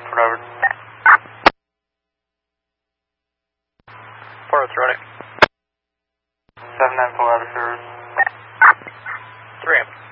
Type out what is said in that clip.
Port over. 403 running. 794 out of service. 3 amp.